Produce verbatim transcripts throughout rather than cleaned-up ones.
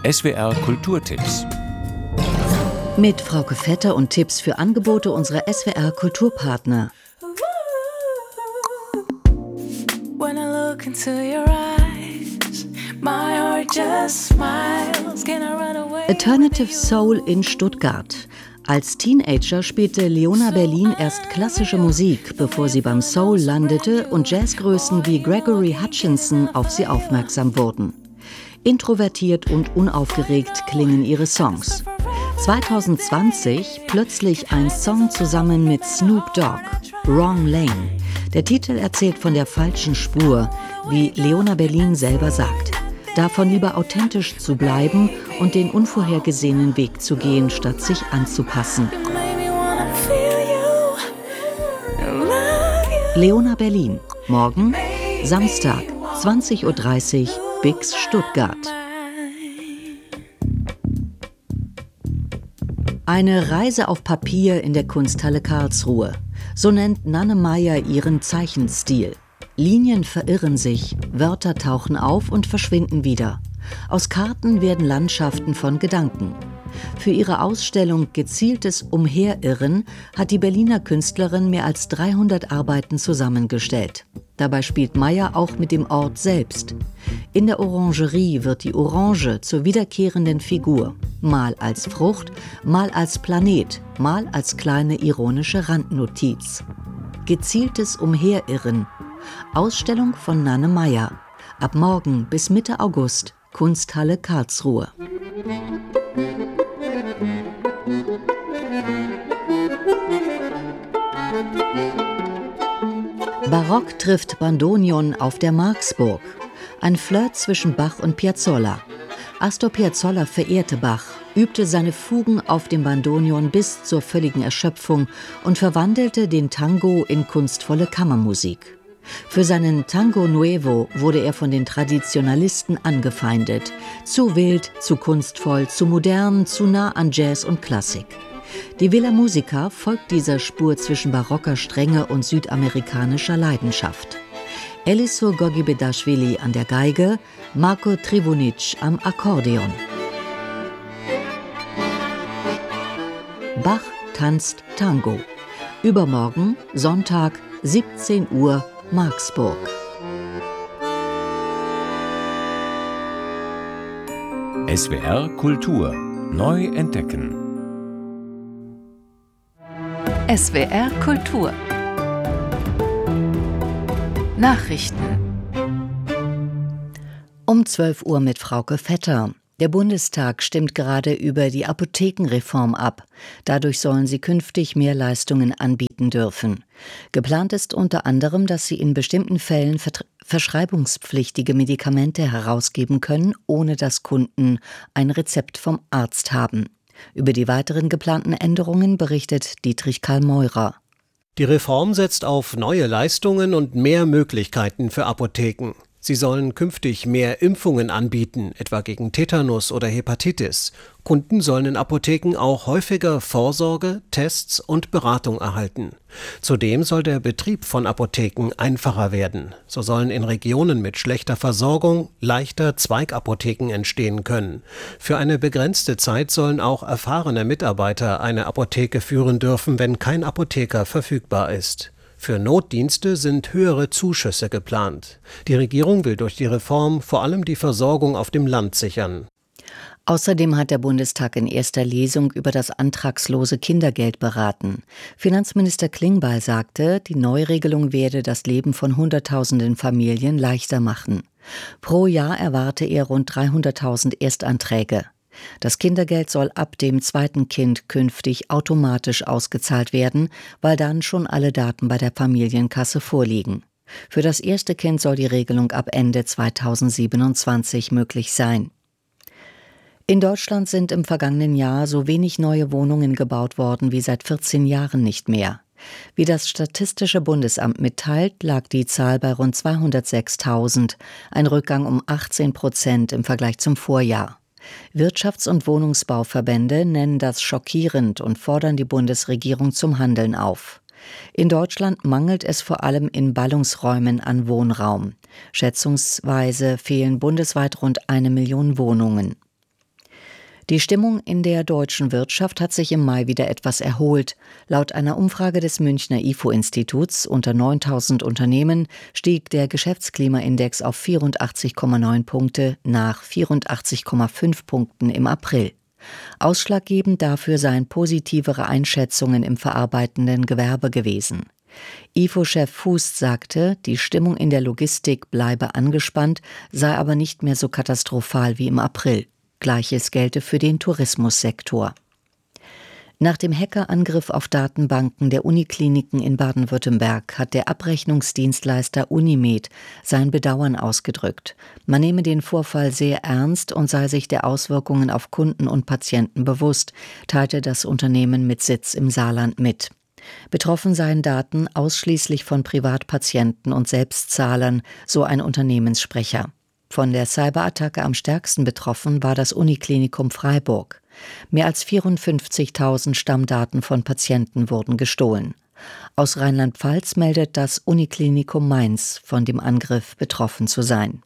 S W R Kulturtipps. Mit Frauke Vetter und Tipps für Angebote unserer S W R Kulturpartner. When I look into your eyes, my heart just smiles. Can I run away? Alternative Soul in Stuttgart. Als Teenager spielte Leona Berlin erst klassische Musik, bevor sie beim Soul landete und Jazzgrößen wie Gregory Hutchinson auf sie aufmerksam wurden. Introvertiert und unaufgeregt klingen ihre Songs. zwanzig zwanzig plötzlich ein Song zusammen mit Snoop Dogg, Wrong Lane. Der Titel erzählt von der falschen Spur, wie Leona Berlin selber sagt. Davon lieber authentisch zu bleiben und den unvorhergesehenen Weg zu gehen, statt sich anzupassen. Leona Berlin, morgen, Samstag, zwanzig Uhr dreißig, Bix Stuttgart. Eine Reise auf Papier in der Kunsthalle Karlsruhe. So nennt Nanne Meyer ihren Zeichenstil. Linien verirren sich, Wörter tauchen auf und verschwinden wieder. Aus Karten werden Landschaften von Gedanken. Für ihre Ausstellung Gezieltes Umherirren hat die Berliner Künstlerin mehr als dreihundert Arbeiten zusammengestellt. Dabei spielt Meyer auch mit dem Ort selbst. In der Orangerie wird die Orange zur wiederkehrenden Figur, mal als Frucht, mal als Planet, mal als kleine ironische Randnotiz. Gezieltes Umherirren. Ausstellung von Nanne Meyer. Ab morgen bis Mitte August, Kunsthalle Karlsruhe. Barock trifft Bandoneon auf der Marksburg. Ein Flirt zwischen Bach und Piazzolla. Astor Piazzolla verehrte Bach, übte seine Fugen auf dem Bandoneon bis zur völligen Erschöpfung und verwandelte den Tango in kunstvolle Kammermusik. Für seinen Tango Nuevo wurde er von den Traditionalisten angefeindet. Zu wild, zu kunstvoll, zu modern, zu nah an Jazz und Klassik. Die Villa Musica folgt dieser Spur zwischen barocker Strenge und südamerikanischer Leidenschaft. Elisur Gogibedashvili an der Geige, Marko Trivunic am Akkordeon. Bach tanzt Tango. Übermorgen, Sonntag, siebzehn Uhr, Marksburg. S W R Kultur neu entdecken. S W R Kultur Nachrichten Um zwölf Uhr mit Frauke Vetter. Der Bundestag stimmt gerade über die Apothekenreform ab. Dadurch sollen sie künftig mehr Leistungen anbieten dürfen. Geplant ist unter anderem, dass sie in bestimmten Fällen vertre- verschreibungspflichtige Medikamente herausgeben können, ohne dass Kunden ein Rezept vom Arzt haben. Über die weiteren geplanten Änderungen berichtet Dietrich Karl Meurer. Die Reform setzt auf neue Leistungen und mehr Möglichkeiten für Apotheken. Sie sollen künftig mehr Impfungen anbieten, etwa gegen Tetanus oder Hepatitis. Kunden sollen in Apotheken auch häufiger Vorsorge, Tests und Beratung erhalten. Zudem soll der Betrieb von Apotheken einfacher werden. So sollen in Regionen mit schlechter Versorgung leichter Zweigapotheken entstehen können. Für eine begrenzte Zeit sollen auch erfahrene Mitarbeiter eine Apotheke führen dürfen, wenn kein Apotheker verfügbar ist. Für Notdienste sind höhere Zuschüsse geplant. Die Regierung will durch die Reform vor allem die Versorgung auf dem Land sichern. Außerdem hat der Bundestag in erster Lesung über das antragslose Kindergeld beraten. Finanzminister Klingbeil sagte, die Neuregelung werde das Leben von Hunderttausenden Familien leichter machen. Pro Jahr erwarte er rund dreihunderttausend Erstanträge. Das Kindergeld soll ab dem zweiten Kind künftig automatisch ausgezahlt werden, weil dann schon alle Daten bei der Familienkasse vorliegen. Für das erste Kind soll die Regelung ab Ende zweitausendsiebenundzwanzig möglich sein. In Deutschland sind im vergangenen Jahr so wenig neue Wohnungen gebaut worden wie seit vierzehn Jahren nicht mehr. Wie das Statistische Bundesamt mitteilt, lag die Zahl bei rund zweihundertsechstausend, ein Rückgang um achtzehn Prozent im Vergleich zum Vorjahr. Wirtschafts- und Wohnungsbauverbände nennen das schockierend und fordern die Bundesregierung zum Handeln auf. In Deutschland mangelt es vor allem in Ballungsräumen an Wohnraum. Schätzungsweise fehlen bundesweit rund eine Million Wohnungen. Die Stimmung in der deutschen Wirtschaft hat sich im Mai wieder etwas erholt. Laut einer Umfrage des Münchner I F O-Instituts unter neuntausend Unternehmen stieg der Geschäftsklimaindex auf vierundachtzig Komma neun Punkte nach vierundachtzig Komma fünf Punkten im April. Ausschlaggebend dafür seien positivere Einschätzungen im verarbeitenden Gewerbe gewesen. I F O-Chef Fuß sagte, die Stimmung in der Logistik bleibe angespannt, sei aber nicht mehr so katastrophal wie im April. Gleiches gelte für den Tourismussektor. Nach dem Hackerangriff auf Datenbanken der Unikliniken in Baden-Württemberg hat der Abrechnungsdienstleister Unimed sein Bedauern ausgedrückt. Man nehme den Vorfall sehr ernst und sei sich der Auswirkungen auf Kunden und Patienten bewusst, teilte das Unternehmen mit Sitz im Saarland mit. Betroffen seien Daten ausschließlich von Privatpatienten und Selbstzahlern, so ein Unternehmenssprecher. Von der Cyberattacke am stärksten betroffen war das Uniklinikum Freiburg. Mehr als vierundfünfzigtausend Stammdaten von Patienten wurden gestohlen. Aus Rheinland-Pfalz meldet das Uniklinikum Mainz, von dem Angriff betroffen zu sein.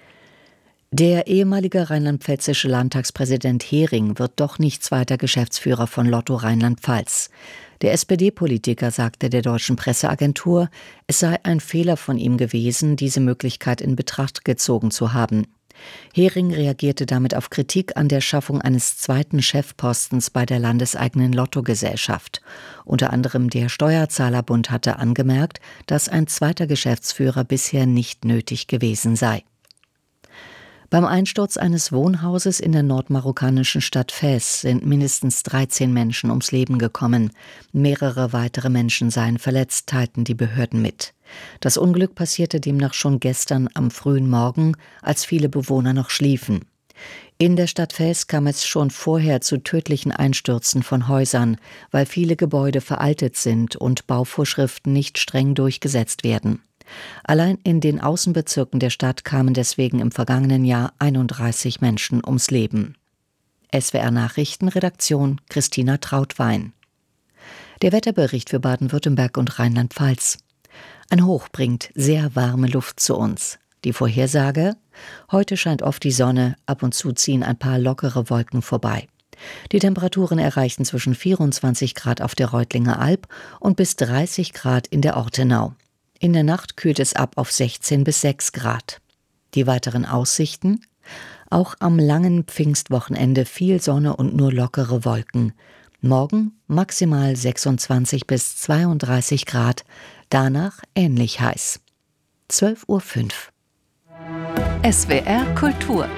Der ehemalige rheinland-pfälzische Landtagspräsident Hering wird doch nicht zweiter Geschäftsführer von Lotto Rheinland-Pfalz. Der S P D-Politiker sagte der deutschen Presseagentur, es sei ein Fehler von ihm gewesen, diese Möglichkeit in Betracht gezogen zu haben. Hering reagierte damit auf Kritik an der Schaffung eines zweiten Chefpostens bei der landeseigenen Lottogesellschaft. Unter anderem der Steuerzahlerbund hatte angemerkt, dass ein zweiter Geschäftsführer bisher nicht nötig gewesen sei. Beim Einsturz eines Wohnhauses in der nordmarokkanischen Stadt Fez sind mindestens dreizehn Menschen ums Leben gekommen. Mehrere weitere Menschen seien verletzt, teilten die Behörden mit. Das Unglück passierte demnach schon gestern am frühen Morgen, als viele Bewohner noch schliefen. In der Stadt Fez kam es schon vorher zu tödlichen Einstürzen von Häusern, weil viele Gebäude veraltet sind und Bauvorschriften nicht streng durchgesetzt werden. Allein in den Außenbezirken der Stadt kamen deswegen im vergangenen Jahr einunddreißig Menschen ums Leben. S W R Nachrichtenredaktion Christina Trautwein. Der Wetterbericht für Baden-Württemberg und Rheinland-Pfalz. Ein Hoch bringt sehr warme Luft zu uns. Die Vorhersage: Heute scheint oft die Sonne, ab und zu ziehen ein paar lockere Wolken vorbei. Die Temperaturen erreichen zwischen vierundzwanzig Grad auf der Reutlinger Alb und bis dreißig Grad in der Ortenau. In der Nacht kühlt es ab auf sechzehn bis sechs Grad. Die weiteren Aussichten? Auch am langen Pfingstwochenende viel Sonne und nur lockere Wolken. Morgen maximal sechsundzwanzig bis zweiunddreißig Grad, danach ähnlich heiß. zwölf Uhr fünf. S W R Kultur.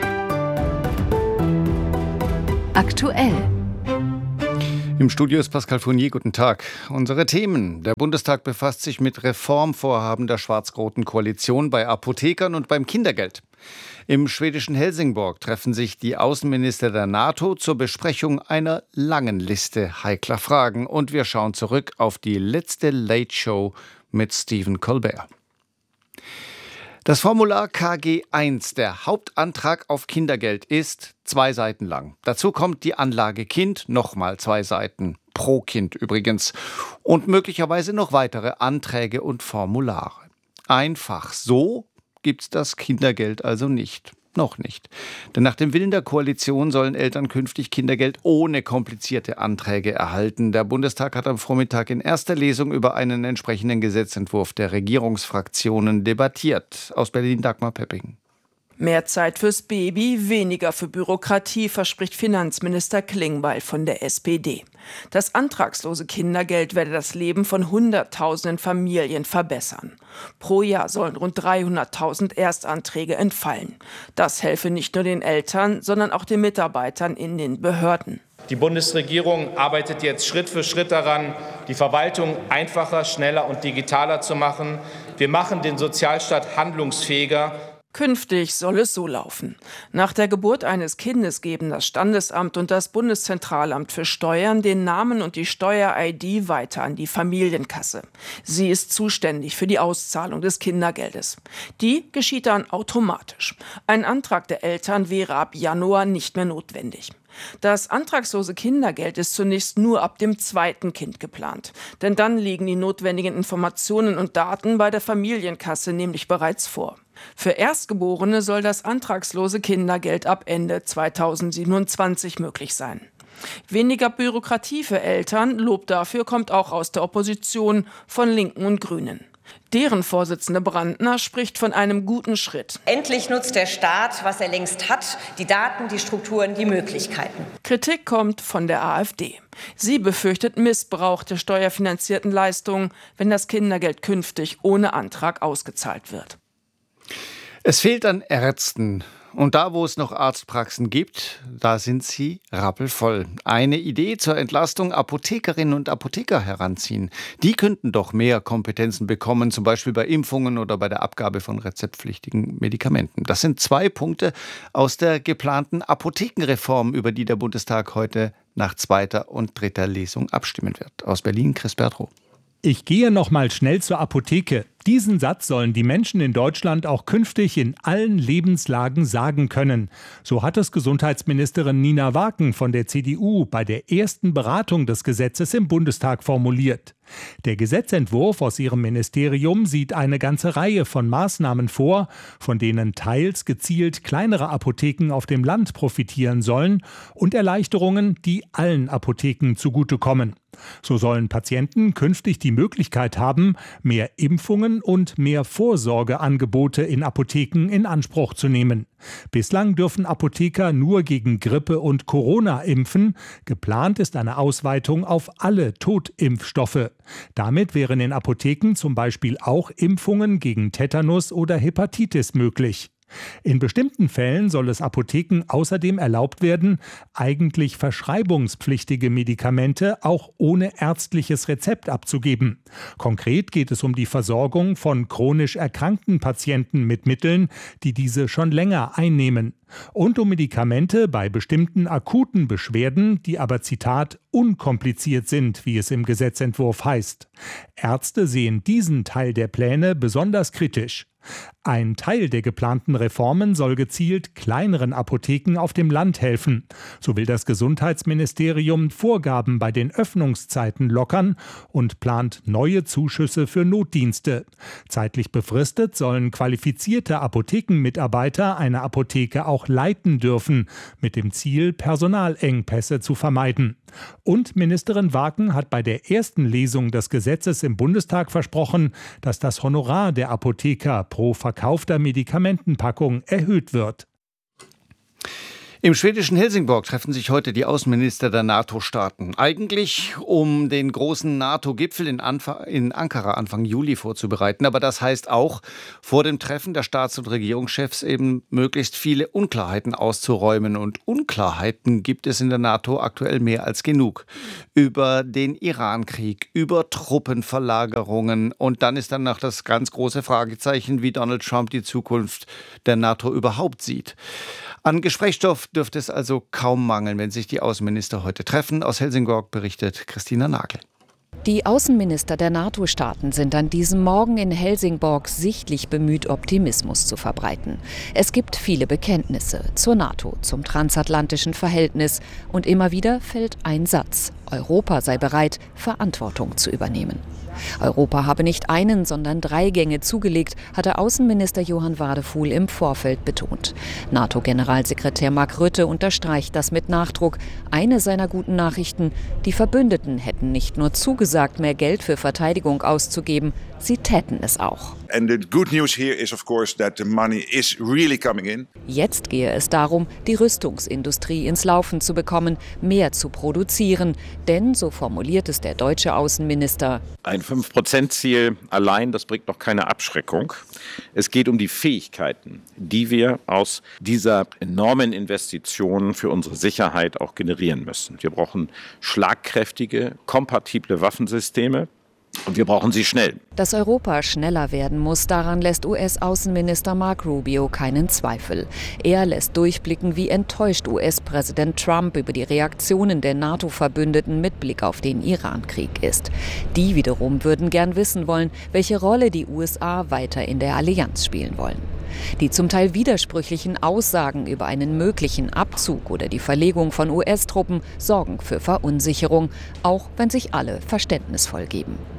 Aktuell. Im Studio ist Pascal Fournier. Guten Tag. Unsere Themen. Der Bundestag befasst sich mit Reformvorhaben der schwarz-roten Koalition bei Apothekern und beim Kindergeld. Im schwedischen Helsingborg treffen sich die Außenminister der NATO zur Besprechung einer langen Liste heikler Fragen. Und wir schauen zurück auf die letzte Late Show mit Stephen Colbert. Das Formular K G eins, der Hauptantrag auf Kindergeld, ist zwei Seiten lang. Dazu kommt die Anlage Kind, nochmal zwei Seiten, pro Kind übrigens. Und möglicherweise noch weitere Anträge und Formulare. Einfach so gibt's das Kindergeld also nicht. Noch nicht. Denn nach dem Willen der Koalition sollen Eltern künftig Kindergeld ohne komplizierte Anträge erhalten. Der Bundestag hat am Vormittag in erster Lesung über einen entsprechenden Gesetzentwurf der Regierungsfraktionen debattiert. Aus Berlin Dagmar Pepping. Mehr Zeit fürs Baby, weniger für Bürokratie, verspricht Finanzminister Klingbeil von der S P D. Das antragslose Kindergeld werde das Leben von Hunderttausenden Familien verbessern. Pro Jahr sollen rund dreihunderttausend Erstanträge entfallen. Das helfe nicht nur den Eltern, sondern auch den Mitarbeitern in den Behörden. Die Bundesregierung arbeitet jetzt Schritt für Schritt daran, die Verwaltung einfacher, schneller und digitaler zu machen. Wir machen den Sozialstaat handlungsfähiger. Künftig soll es so laufen. Nach der Geburt eines Kindes geben das Standesamt und das Bundeszentralamt für Steuern den Namen und die Steuer-I D weiter an die Familienkasse. Sie ist zuständig für die Auszahlung des Kindergeldes. Die geschieht dann automatisch. Ein Antrag der Eltern wäre ab Januar nicht mehr notwendig. Das antragslose Kindergeld ist zunächst nur ab dem zweiten Kind geplant. Denn dann liegen die notwendigen Informationen und Daten bei der Familienkasse nämlich bereits vor. Für Erstgeborene soll das antragslose Kindergeld ab Ende zweitausendsiebenundzwanzig möglich sein. Weniger Bürokratie für Eltern, Lob dafür kommt auch aus der Opposition von Linken und Grünen. Deren Vorsitzende Brandner spricht von einem guten Schritt. Endlich nutzt der Staat, was er längst hat, die Daten, die Strukturen, die Möglichkeiten. Kritik kommt von der AfD. Sie befürchtet Missbrauch der steuerfinanzierten Leistungen, wenn das Kindergeld künftig ohne Antrag ausgezahlt wird. Es fehlt an Ärzten. Und da, wo es noch Arztpraxen gibt, da sind sie rappelvoll. Eine Idee zur Entlastung: Apothekerinnen und Apotheker heranziehen. Die könnten doch mehr Kompetenzen bekommen, zum Beispiel bei Impfungen oder bei der Abgabe von rezeptpflichtigen Medikamenten. Das sind zwei Punkte aus der geplanten Apothekenreform, über die der Bundestag heute nach zweiter und dritter Lesung abstimmen wird. Aus Berlin, Chris Bertrow. Ich gehe noch mal schnell zur Apotheke. Diesen Satz sollen die Menschen in Deutschland auch künftig in allen Lebenslagen sagen können. So hat es Gesundheitsministerin Nina Waken von der C D U bei der ersten Beratung des Gesetzes im Bundestag formuliert. Der Gesetzentwurf aus ihrem Ministerium sieht eine ganze Reihe von Maßnahmen vor, von denen teils gezielt kleinere Apotheken auf dem Land profitieren sollen und Erleichterungen, die allen Apotheken zugutekommen. So sollen Patienten künftig die Möglichkeit haben, mehr Impfungen und mehr Vorsorgeangebote in Apotheken in Anspruch zu nehmen. Bislang dürfen Apotheker nur gegen Grippe und Corona impfen. Geplant ist eine Ausweitung auf alle Totimpfstoffe. Damit wären in Apotheken zum Beispiel auch Impfungen gegen Tetanus oder Hepatitis möglich. In bestimmten Fällen soll es Apotheken außerdem erlaubt werden, eigentlich verschreibungspflichtige Medikamente auch ohne ärztliches Rezept abzugeben. Konkret geht es um die Versorgung von chronisch erkrankten Patienten mit Mitteln, die diese schon länger einnehmen. Und um Medikamente bei bestimmten akuten Beschwerden, die aber, Zitat, unkompliziert sind, wie es im Gesetzentwurf heißt. Ärzte sehen diesen Teil der Pläne besonders kritisch. Ein Teil der geplanten Reformen soll gezielt kleineren Apotheken auf dem Land helfen. So will das Gesundheitsministerium Vorgaben bei den Öffnungszeiten lockern und plant neue Zuschüsse für Notdienste. Zeitlich befristet sollen qualifizierte Apothekenmitarbeiter eine Apotheke auch leiten dürfen, mit dem Ziel, Personalengpässe zu vermeiden. Und Ministerin Waken hat bei der ersten Lesung des Gesetzes im Bundestag versprochen, dass das Honorar der Apotheker pro verkaufter Medikamentenpackung erhöht wird. Im schwedischen Helsingborg treffen sich heute die Außenminister der NATO-Staaten. Eigentlich, um den großen NATO-Gipfel in, Anf- in Ankara Anfang Juli vorzubereiten. Aber das heißt auch, vor dem Treffen der Staats- und Regierungschefs eben möglichst viele Unklarheiten auszuräumen. Und Unklarheiten gibt es in der NATO aktuell mehr als genug. Über den Iran-Krieg, über Truppenverlagerungen. Und dann ist dann noch das ganz große Fragezeichen, wie Donald Trump die Zukunft der NATO überhaupt sieht. An Gesprächsstoff dürfte es also kaum mangeln, wenn sich die Außenminister heute treffen. Aus Helsingborg berichtet Christina Nagel. Die Außenminister der NATO-Staaten sind an diesem Morgen in Helsingborg sichtlich bemüht, Optimismus zu verbreiten. Es gibt viele Bekenntnisse zur NATO, zum transatlantischen Verhältnis. Und immer wieder fällt ein Satz: Europa sei bereit, Verantwortung zu übernehmen. Europa habe nicht einen, sondern drei Gänge zugelegt, hatte Außenminister Johann Wadefuhl im Vorfeld betont. NATO-Generalsekretär Mark Rutte unterstreicht das mit Nachdruck. Eine seiner guten Nachrichten: Die Verbündeten hätten nicht nur zugesagt, mehr Geld für Verteidigung auszugeben, sie täten es auch. And the good news here is of course that the money is really coming in. Jetzt gehe es darum, die Rüstungsindustrie ins Laufen zu bekommen, mehr zu produzieren. Denn, so formuliert es der deutsche Außenminister, ein fünf Prozent Ziel allein, das bringt noch keine Abschreckung. Es geht um die Fähigkeiten, die wir aus dieser enormen Investition für unsere Sicherheit auch generieren müssen. Wir brauchen schlagkräftige, kompatible Waffensysteme. Und wir brauchen sie schnell. Dass Europa schneller werden muss, daran lässt U S-Außenminister Marco Rubio keinen Zweifel. Er lässt durchblicken, wie enttäuscht U S-Präsident Trump über die Reaktionen der NATO-Verbündeten mit Blick auf den Iran-Krieg ist. Die wiederum würden gern wissen wollen, welche Rolle die U S A weiter in der Allianz spielen wollen. Die zum Teil widersprüchlichen Aussagen über einen möglichen Abzug oder die Verlegung von U S-Truppen sorgen für Verunsicherung, auch wenn sich alle verständnisvoll geben.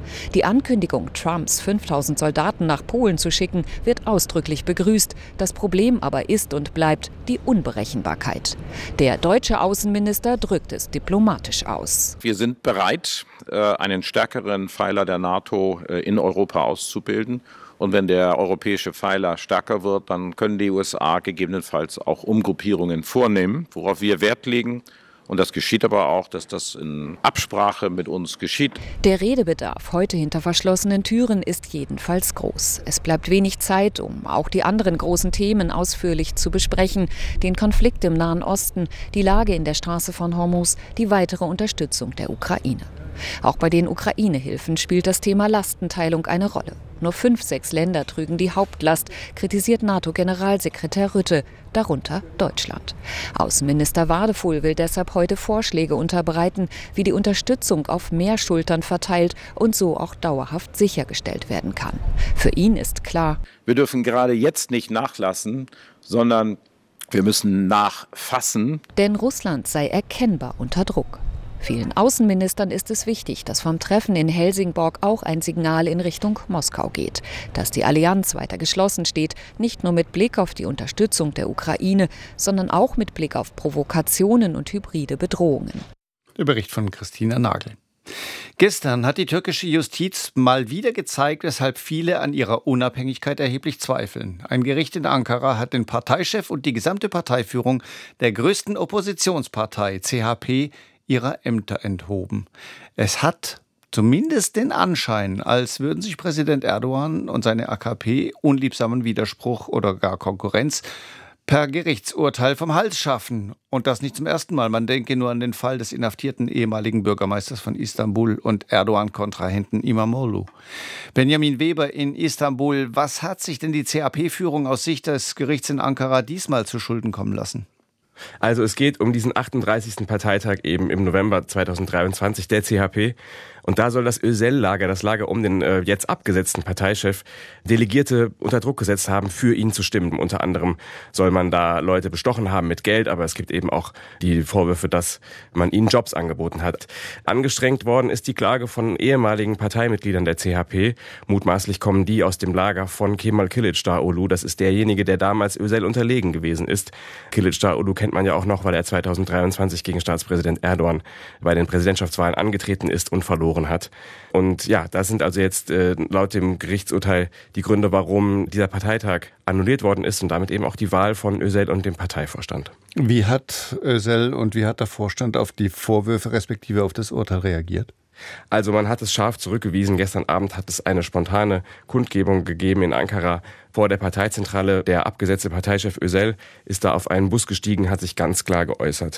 Die Ankündigung Trumps, fünftausend Soldaten nach Polen zu schicken, wird ausdrücklich begrüßt. Das Problem aber ist und bleibt die Unberechenbarkeit. Der deutsche Außenminister drückt es diplomatisch aus. Wir sind bereit, einen stärkeren Pfeiler der NATO in Europa auszubilden. Und wenn der europäische Pfeiler stärker wird, dann können die U S A gegebenenfalls auch Umgruppierungen vornehmen, worauf wir Wert legen. Und das geschieht aber auch, dass das in Absprache mit uns geschieht. Der Redebedarf heute hinter verschlossenen Türen ist jedenfalls groß. Es bleibt wenig Zeit, um auch die anderen großen Themen ausführlich zu besprechen. Den Konflikt im Nahen Osten, die Lage in der Straße von Hormuz, die weitere Unterstützung der Ukraine. Auch bei den Ukraine-Hilfen spielt das Thema Lastenteilung eine Rolle. Nur fünf, sechs Länder trügen die Hauptlast, kritisiert NATO-Generalsekretär Rutte, darunter Deutschland. Außenminister Wadefuhl will deshalb heute Vorschläge unterbreiten, wie die Unterstützung auf mehr Schultern verteilt und so auch dauerhaft sichergestellt werden kann. Für ihn ist klar: Wir dürfen gerade jetzt nicht nachlassen, sondern wir müssen nachfassen. Denn Russland sei erkennbar unter Druck. Vielen Außenministern ist es wichtig, dass vom Treffen in Helsingborg auch ein Signal in Richtung Moskau geht, dass die Allianz weiter geschlossen steht, nicht nur mit Blick auf die Unterstützung der Ukraine, sondern auch mit Blick auf Provokationen und hybride Bedrohungen. Der Bericht von Christina Nagel. Gestern hat die türkische Justiz mal wieder gezeigt, weshalb viele an ihrer Unabhängigkeit erheblich zweifeln. Ein Gericht in Ankara hat den Parteichef und die gesamte Parteiführung der größten Oppositionspartei C H P ihrer Ämter enthoben. Es hat zumindest den Anschein, als würden sich Präsident Erdogan und seine A K P unliebsamen Widerspruch oder gar Konkurrenz per Gerichtsurteil vom Hals schaffen. Und das nicht zum ersten Mal. Man denke nur an den Fall des inhaftierten ehemaligen Bürgermeisters von Istanbul und Erdogan-Kontrahenten İmamoğlu. Benjamin Weber in Istanbul. Was hat sich denn die C H P-Führung aus Sicht des Gerichts in Ankara diesmal zu Schulden kommen lassen? Also es geht um diesen achtunddreißigsten Parteitag eben im November zweitausenddreiundzwanzig der C H P. Und da soll das Özel-Lager, das Lager um den äh, jetzt abgesetzten Parteichef, Delegierte unter Druck gesetzt haben, für ihn zu stimmen. Unter anderem soll man da Leute bestochen haben mit Geld, aber es gibt eben auch die Vorwürfe, dass man ihnen Jobs angeboten hat. Angestrengt worden ist die Klage von ehemaligen Parteimitgliedern der C H P. Mutmaßlich kommen die aus dem Lager von Kemal Kılıçdaroğlu. Das ist derjenige, der damals Özel unterlegen gewesen ist. Kılıçdaroğlu kennt man ja auch noch, weil er zweitausenddreiundzwanzig gegen Staatspräsident Erdogan bei den Präsidentschaftswahlen angetreten ist und verloren hat. Und ja, das sind also jetzt äh, laut dem Gerichtsurteil die Gründe, warum dieser Parteitag annulliert worden ist und damit eben auch die Wahl von Özel und dem Parteivorstand. Wie hat Özel und wie hat der Vorstand auf die Vorwürfe respektive auf das Urteil reagiert? Also man hat es scharf zurückgewiesen. Gestern Abend hat es eine spontane Kundgebung gegeben in Ankara vor der Parteizentrale. Der abgesetzte Parteichef Özel ist da auf einen Bus gestiegen, hat sich ganz klar geäußert.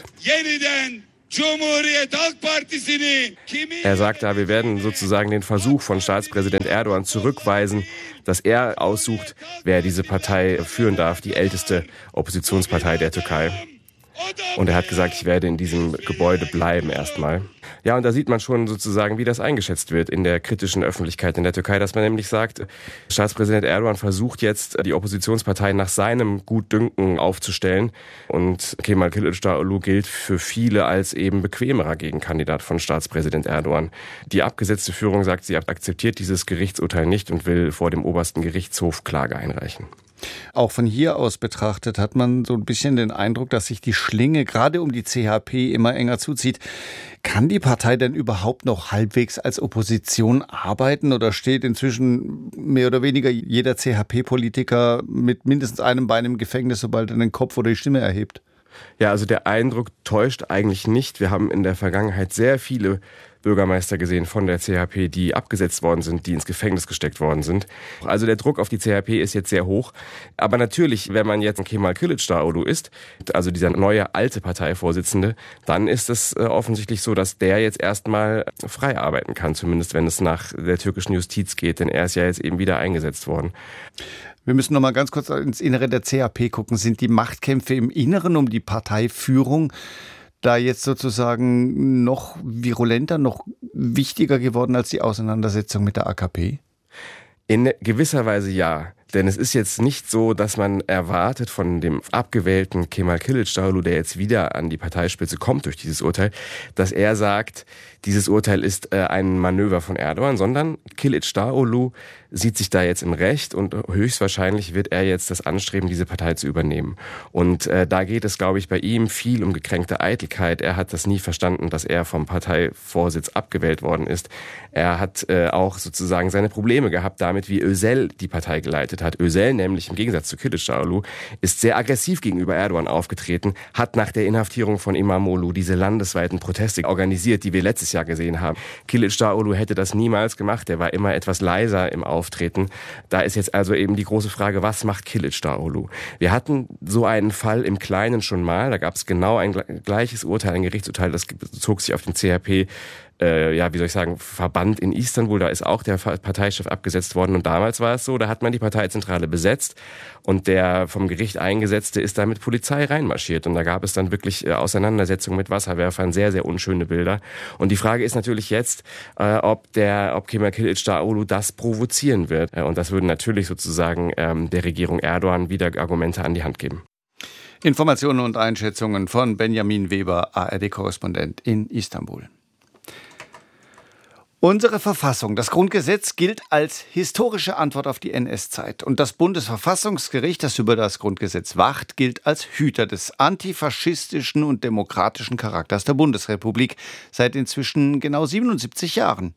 Er sagt da, wir werden sozusagen den Versuch von Staatspräsident Erdogan zurückweisen, dass er aussucht, wer diese Partei führen darf, die älteste Oppositionspartei der Türkei. Und er hat gesagt, ich werde in diesem Gebäude bleiben erstmal. Ja, und da sieht man schon sozusagen, wie das eingeschätzt wird in der kritischen Öffentlichkeit in der Türkei, dass man nämlich sagt, Staatspräsident Erdogan versucht jetzt, die Oppositionspartei nach seinem Gutdünken aufzustellen. Und Kemal Kılıçdaroğlu gilt für viele als eben bequemerer Gegenkandidat von Staatspräsident Erdogan. Die abgesetzte Führung sagt, sie akzeptiert dieses Gerichtsurteil nicht und will vor dem obersten Gerichtshof Klage einreichen. Auch von hier aus betrachtet hat man so ein bisschen den Eindruck, dass sich die Schlinge gerade um die C H P immer enger zuzieht. Kann die Partei denn überhaupt noch halbwegs als Opposition arbeiten oder steht inzwischen mehr oder weniger jeder C H P-Politiker mit mindestens einem Bein im Gefängnis, sobald er den Kopf oder die Stimme erhebt? Ja, also der Eindruck täuscht eigentlich nicht. Wir haben in der Vergangenheit sehr viele Bürgermeister gesehen von der C H P, die abgesetzt worden sind, die ins Gefängnis gesteckt worden sind. Also der Druck auf die C H P ist jetzt sehr hoch. Aber natürlich, wenn man jetzt ein Kemal Kılıçdaroğlu ist, also dieser neue alte Parteivorsitzende, dann ist es äh, offensichtlich so, dass der jetzt erstmal frei arbeiten kann, zumindest wenn es nach der türkischen Justiz geht, denn er ist ja jetzt eben wieder eingesetzt worden. Wir müssen noch mal ganz kurz ins Innere der C H P gucken. Sind die Machtkämpfe im Inneren um die Parteiführung da jetzt sozusagen noch virulenter, noch wichtiger geworden als die Auseinandersetzung mit der A K P? In gewisser Weise ja. Denn es ist jetzt nicht so, dass man erwartet von dem abgewählten Kemal Kılıçdaroğlu, der jetzt wieder an die Parteispitze kommt durch dieses Urteil, dass er sagt, dieses Urteil ist äh, ein Manöver von Erdogan, sondern Kılıçdaroğlu sieht sich da jetzt im Recht und höchstwahrscheinlich wird er jetzt das anstreben, diese Partei zu übernehmen. Und äh, da geht es, glaube ich, bei ihm viel um gekränkte Eitelkeit. Er hat das nie verstanden, dass er vom Parteivorsitz abgewählt worden ist. Er hat äh, auch sozusagen seine Probleme gehabt damit, wie Özel die Partei geleitet hat. Özel nämlich im Gegensatz zu Kılıçdaroğlu ist sehr aggressiv gegenüber Erdogan aufgetreten, hat nach der Inhaftierung von İmamoğlu diese landesweiten Proteste organisiert, die wir letztes Jahr gesehen haben. Kılıçdaroğlu hätte das niemals gemacht. Er war immer etwas leiser im Auftreten. Da ist jetzt also eben die große Frage, was macht Kılıçdaroğlu? Wir hatten so einen Fall im Kleinen schon mal. Da gab es genau ein gleiches Urteil, ein Gerichtsurteil, das bezog sich auf den C H P, äh, ja, wie soll ich sagen, Verband in Istanbul. Da ist auch der Parteichef abgesetzt worden. Und damals war es so, da hat man die Parteizentrale besetzt und der vom Gericht Eingesetzte ist da mit Polizei reinmarschiert. Und da gab es dann wirklich äh, Auseinandersetzungen mit Wasserwerfern, sehr, sehr unschöne Bilder. Und die Frage ist natürlich jetzt, äh, ob der, ob Kemal Kılıçdaroğlu das provozieren wird. Äh, und das würde natürlich sozusagen ähm, der Regierung Erdogan wieder Argumente an die Hand geben. Informationen und Einschätzungen von Benjamin Weber, A R D-Korrespondent in Istanbul. Unsere Verfassung, das Grundgesetz, gilt als historische Antwort auf die N S-Zeit. Und das Bundesverfassungsgericht, das über das Grundgesetz wacht, gilt als Hüter des antifaschistischen und demokratischen Charakters der Bundesrepublik seit inzwischen genau siebenundsiebzig Jahren.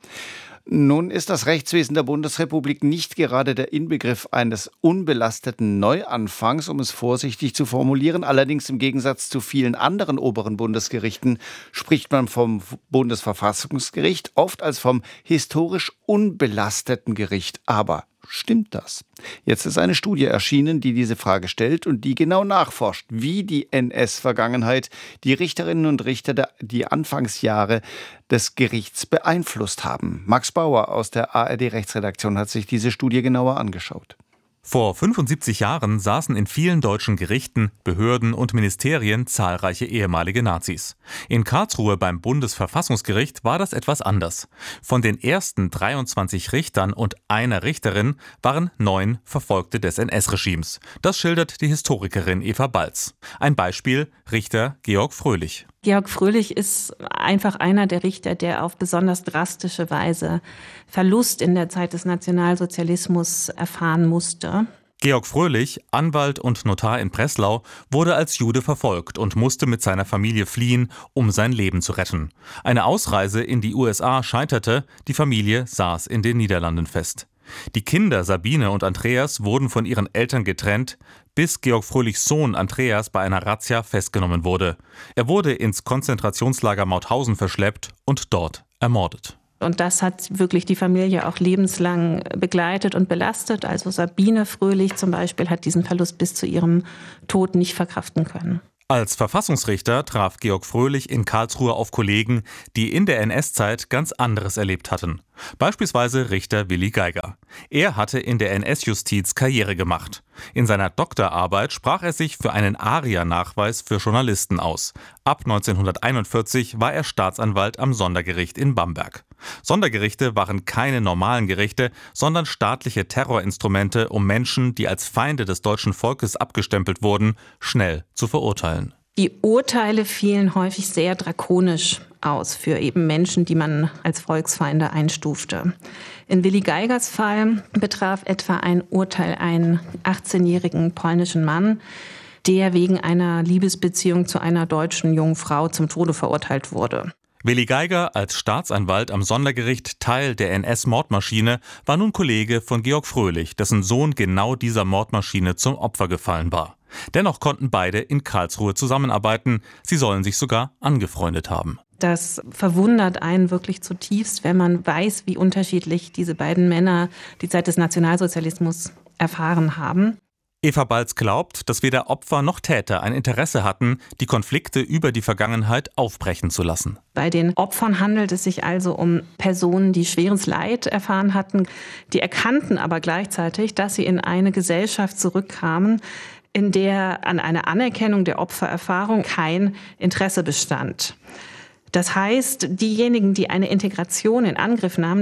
Nun ist das Rechtswesen der Bundesrepublik nicht gerade der Inbegriff eines unbelasteten Neuanfangs, um es vorsichtig zu formulieren. Allerdings im Gegensatz zu vielen anderen oberen Bundesgerichten spricht man vom Bundesverfassungsgericht oft als vom historisch unbelasteten Gericht. Aber stimmt das? Jetzt ist eine Studie erschienen, die diese Frage stellt und die genau nachforscht, wie die N S-Vergangenheit die Richterinnen und Richter der, die Anfangsjahre des Gerichts beeinflusst haben. Max Bauer aus der A R D-Rechtsredaktion hat sich diese Studie genauer angeschaut. Vor fünfundsiebzig Jahren saßen in vielen deutschen Gerichten, Behörden und Ministerien zahlreiche ehemalige Nazis. In Karlsruhe beim Bundesverfassungsgericht war das etwas anders. Von den ersten dreiundzwanzig Richtern und einer Richterin waren neun Verfolgte des N S-Regimes. Das schildert die Historikerin Eva Balz. Ein Beispiel: Richter Georg Fröhlich. Georg Fröhlich ist einfach einer der Richter, der auf besonders drastische Weise Verlust in der Zeit des Nationalsozialismus erfahren musste. Georg Fröhlich, Anwalt und Notar in Breslau, wurde als Jude verfolgt und musste mit seiner Familie fliehen, um sein Leben zu retten. Eine Ausreise in die U S A scheiterte, die Familie saß in den Niederlanden fest. Die Kinder Sabine und Andreas wurden von ihren Eltern getrennt, bis Georg Fröhlichs Sohn Andreas bei einer Razzia festgenommen wurde. Er wurde ins Konzentrationslager Mauthausen verschleppt und dort ermordet. Und das hat wirklich die Familie auch lebenslang begleitet und belastet. Also Sabine Fröhlich zum Beispiel hat diesen Verlust bis zu ihrem Tod nicht verkraften können. Als Verfassungsrichter traf Georg Fröhlich in Karlsruhe auf Kollegen, die in der N S-Zeit ganz anderes erlebt hatten. Beispielsweise Richter Willi Geiger. Er hatte in der N S-Justiz Karriere gemacht. In seiner Doktorarbeit sprach er sich für einen ARIA-Nachweis für Journalisten aus. Ab neunzehnhunderteinundvierzig war er Staatsanwalt am Sondergericht in Bamberg. Sondergerichte waren keine normalen Gerichte, sondern staatliche Terrorinstrumente, um Menschen, die als Feinde des deutschen Volkes abgestempelt wurden, schnell zu verurteilen. Die Urteile fielen häufig sehr drakonisch aus für eben Menschen, die man als Volksfeinde einstufte. In Willi Geigers Fall betraf etwa ein Urteil einen achtzehnjährigen polnischen Mann, der wegen einer Liebesbeziehung zu einer deutschen jungen Frau zum Tode verurteilt wurde. Willi Geiger, als Staatsanwalt am Sondergericht Teil der N S-Mordmaschine, war nun Kollege von Georg Fröhlich, dessen Sohn genau dieser Mordmaschine zum Opfer gefallen war. Dennoch konnten beide in Karlsruhe zusammenarbeiten. Sie sollen sich sogar angefreundet haben. Das verwundert einen wirklich zutiefst, wenn man weiß, wie unterschiedlich diese beiden Männer die Zeit des Nationalsozialismus erfahren haben. Eva Balz glaubt, dass weder Opfer noch Täter ein Interesse hatten, die Konflikte über die Vergangenheit aufbrechen zu lassen. Bei den Opfern handelt es sich also um Personen, die schweres Leid erfahren hatten. Die erkannten aber gleichzeitig, dass sie in eine Gesellschaft zurückkamen, in der an einer Anerkennung der Opfererfahrung kein Interesse bestand. Das heißt, diejenigen, die eine Integration in Angriff nahmen,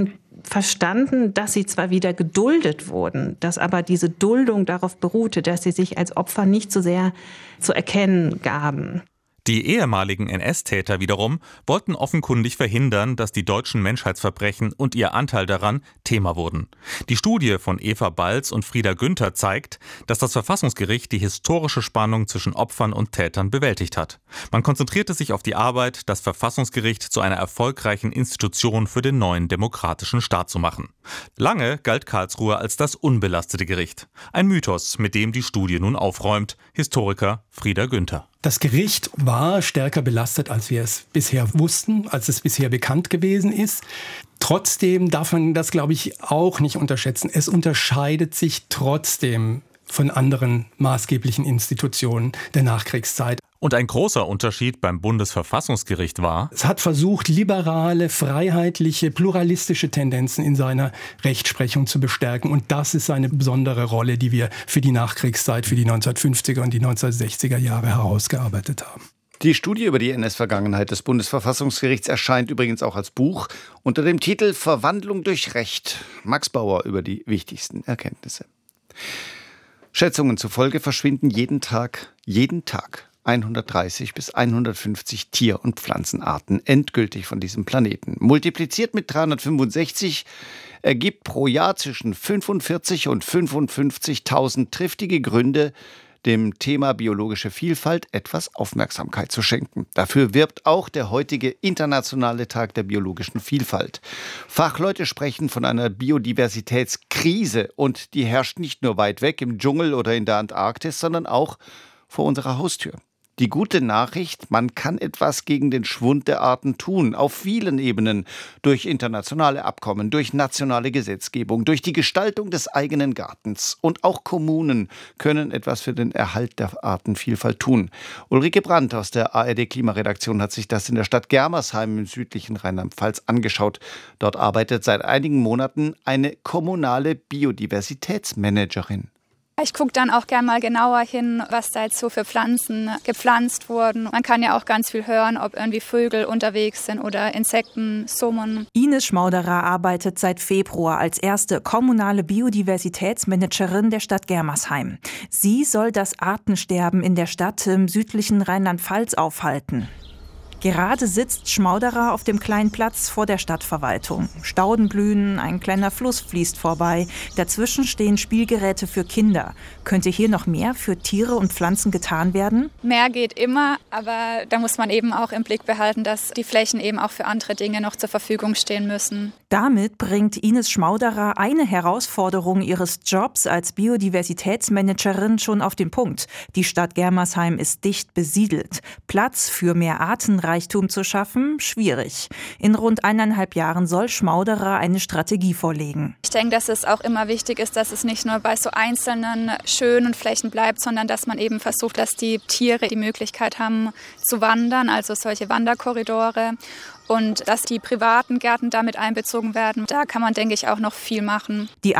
verstanden, dass sie zwar wieder geduldet wurden, dass aber diese Duldung darauf beruhte, dass sie sich als Opfer nicht so sehr zu erkennen gaben. Die ehemaligen N S-Täter wiederum wollten offenkundig verhindern, dass die deutschen Menschheitsverbrechen und ihr Anteil daran Thema wurden. Die Studie von Eva Balz und Frieda Günther zeigt, dass das Verfassungsgericht die historische Spannung zwischen Opfern und Tätern bewältigt hat. Man konzentrierte sich auf die Arbeit, das Verfassungsgericht zu einer erfolgreichen Institution für den neuen demokratischen Staat zu machen. Lange galt Karlsruhe als das unbelastete Gericht. Ein Mythos, mit dem die Studie nun aufräumt. Historiker Frieda Günther. Das Gericht war stärker belastet, als wir es bisher wussten, als es bisher bekannt gewesen ist. Trotzdem darf man das, glaube ich, auch nicht unterschätzen. Es unterscheidet sich trotzdem von anderen maßgeblichen Institutionen der Nachkriegszeit. Und ein großer Unterschied beim Bundesverfassungsgericht war: Es hat versucht, liberale, freiheitliche, pluralistische Tendenzen in seiner Rechtsprechung zu bestärken. Und das ist eine besondere Rolle, die wir für die Nachkriegszeit, für die neunzehnhundertfünfziger und die neunzehnhundertsechziger Jahre herausgearbeitet haben. Die Studie über die N S-Vergangenheit des Bundesverfassungsgerichts erscheint übrigens auch als Buch unter dem Titel Verwandlung durch Recht. Max Bauer über die wichtigsten Erkenntnisse. Schätzungen zufolge verschwinden jeden Tag, jeden Tag hundertdreißig bis hundertfünfzig Tier- und Pflanzenarten endgültig von diesem Planeten. Multipliziert mit dreihundertfünfundsechzig ergibt pro Jahr zwischen fünfundvierzig und fünfundfünfzigtausend triftige Gründe, dem Thema biologische Vielfalt etwas Aufmerksamkeit zu schenken. Dafür wirbt auch der heutige Internationale Tag der biologischen Vielfalt. Fachleute sprechen von einer Biodiversitätskrise und die herrscht nicht nur weit weg im Dschungel oder in der Antarktis, sondern auch vor unserer Haustür. Die gute Nachricht, man kann etwas gegen den Schwund der Arten tun, auf vielen Ebenen, durch internationale Abkommen, durch nationale Gesetzgebung, durch die Gestaltung des eigenen Gartens. Und auch Kommunen können etwas für den Erhalt der Artenvielfalt tun. Ulrike Brandt aus der A R D-Klimaredaktion hat sich das in der Stadt Germersheim im südlichen Rheinland-Pfalz angeschaut. Dort arbeitet seit einigen Monaten eine kommunale Biodiversitätsmanagerin. Ich gucke dann auch gerne mal genauer hin, was da jetzt so für Pflanzen gepflanzt wurden. Man kann ja auch ganz viel hören, ob irgendwie Vögel unterwegs sind oder Insekten summen. Ines Schmauderer arbeitet seit Februar als erste kommunale Biodiversitätsmanagerin der Stadt Germersheim. Sie soll das Artensterben in der Stadt im südlichen Rheinland-Pfalz aufhalten. Gerade sitzt Schmauderer auf dem kleinen Platz vor der Stadtverwaltung. Stauden blühen, ein kleiner Fluss fließt vorbei. Dazwischen stehen Spielgeräte für Kinder. Könnte hier noch mehr für Tiere und Pflanzen getan werden? Mehr geht immer, aber da muss man eben auch im Blick behalten, dass die Flächen eben auch für andere Dinge noch zur Verfügung stehen müssen. Damit bringt Ines Schmauderer eine Herausforderung ihres Jobs als Biodiversitätsmanagerin schon auf den Punkt. Die Stadt Germersheim ist dicht besiedelt. Platz für mehr Artenreichtum zu schaffen, schwierig. In rund eineinhalb Jahren soll Schmauderer eine Strategie vorlegen. Ich denke, dass es auch immer wichtig ist, dass es nicht nur bei so einzelnen schönen Flächen bleibt, sondern dass man eben versucht, dass die Tiere die Möglichkeit haben zu wandern, also solche Wanderkorridore. Und dass die privaten Gärten damit einbezogen werden, da kann man, denke ich, auch noch viel machen. Die